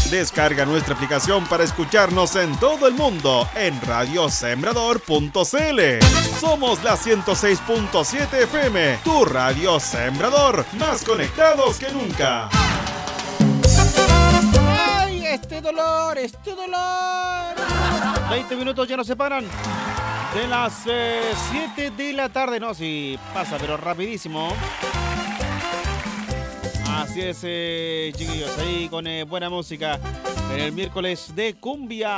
Descarga nuestra aplicación para escucharnos en todo el mundo en radiosembrador.cl. Somos la 106.7 FM, tu Radio Sembrador, más conectados que nunca. ¡Ay, este dolor! 20 minutos ya nos separan de las 7 de la tarde. No, sí, pasa, pero rapidísimo. Así es, chiquillos, ahí con buena música en el miércoles de cumbia.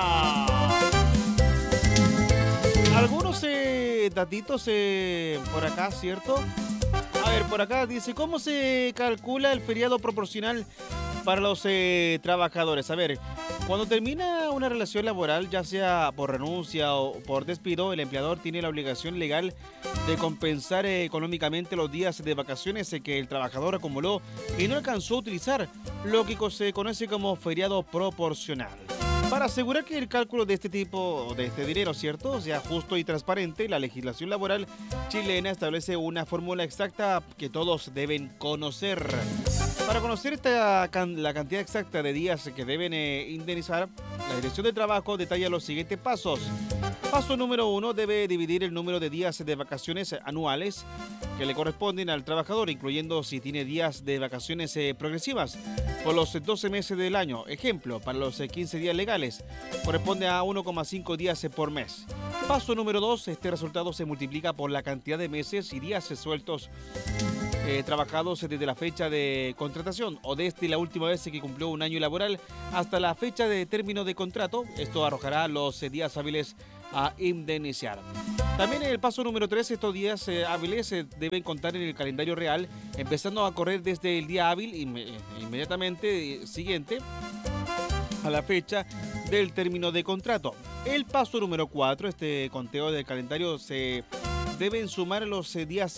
Algunos datitos por acá, ¿cierto? A ver, por acá dice, ¿cómo se calcula el feriado proporcional para los trabajadores? A ver, cuando termina una relación laboral, ya sea por renuncia o por despido, el empleador tiene la obligación legal de compensar económicamente los días de vacaciones que el trabajador acumuló y no alcanzó a utilizar, lo que se conoce como feriado proporcional. Para asegurar que el cálculo de este tipo, de este dinero, ¿cierto?, sea justo y transparente, la legislación laboral chilena establece una fórmula exacta que todos deben conocer. Para conocer la cantidad exacta de días que deben indemnizar, la Dirección de Trabajo detalla los siguientes pasos. Paso número 1, debe dividir el número de días de vacaciones anuales que le corresponden al trabajador, incluyendo si tiene días de vacaciones progresivas, por los 12 meses del año. Ejemplo, para los 15 días legales, corresponde a 1,5 días por mes. Paso número 2, este resultado se multiplica por la cantidad de meses y días sueltos trabajados desde la fecha de contratación o desde la última vez que cumplió un año laboral hasta la fecha de término de contrato. Esto arrojará los días hábiles a indemnizar. También en el paso número 3, estos días hábiles deben contar en el calendario real, empezando a correr desde el día hábil inmediatamente siguiente a la fecha del término de contrato. El paso número 4, este conteo del calendario se deben sumar los días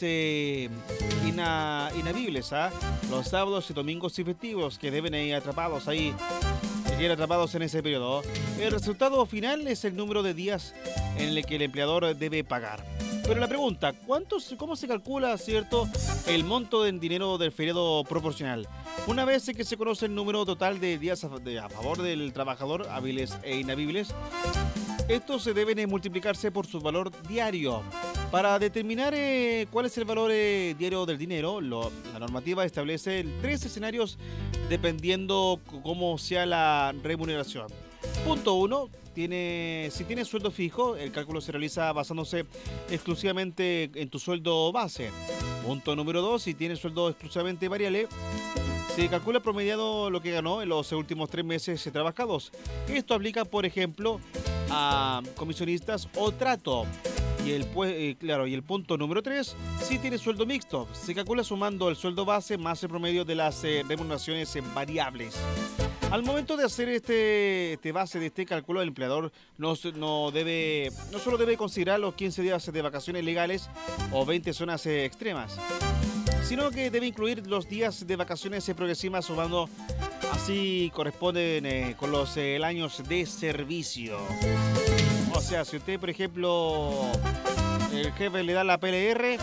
inhabibles, los sábados y domingos y festivos que deben ir atrapados ahí, en ese periodo. El resultado final es el número de días en el que el empleador debe pagar. Pero la pregunta, ¿cómo se calcula, cierto, el monto del dinero del feriado proporcional? Una vez que se conoce el número total de días a favor del trabajador, hábiles e inhabibles, estos se deben multiplicarse por su valor diario. Para determinar cuál es el valor diario del dinero, la normativa establece 3 escenarios dependiendo cómo sea la remuneración. Punto 1. Si tienes sueldo fijo, el cálculo se realiza basándose exclusivamente en tu sueldo base. Punto número 2. Si tienes sueldo exclusivamente variable, se calcula promediado lo que ganó en los últimos 3 meses trabajados. Esto aplica, por ejemplo, a comisionistas o trato. Y el punto número 3, si tiene sueldo mixto, se calcula sumando el sueldo base más el promedio de las remuneraciones variables. Al momento de hacer este base de este cálculo, el empleador no solo debe considerar los 15 días de vacaciones legales o 20 zonas extremas, sino que debe incluir los días de vacaciones progresivas sumando, así corresponden con los años de servicio. O sea, si usted, por ejemplo, el jefe le da la PLR,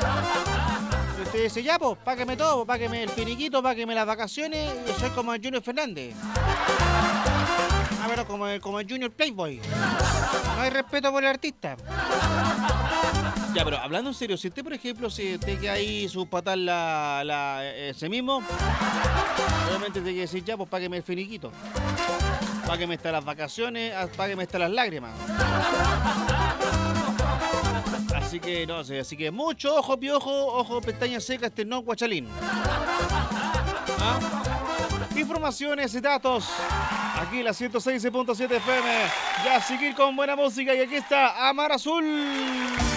usted dice, ya, pues, págueme todo, págueme el finiquito, págueme las vacaciones, yo soy como el Junior Fernández. A ver, como el Junior Playboy. No hay respeto por el artista. Ya, pero hablando en serio, si usted, por ejemplo, si usted que ahí su patas ese mismo, obviamente tiene que decir, ya, pues, págueme el finiquito. Págueme hasta las vacaciones, págueme hasta las lágrimas. Así que no sé, mucho ojo, piojo, ojo, pestañas secas, no guachalín. Informaciones y datos. Aquí la 106.7 FM. Ya seguir con buena música y aquí está Amar Azul.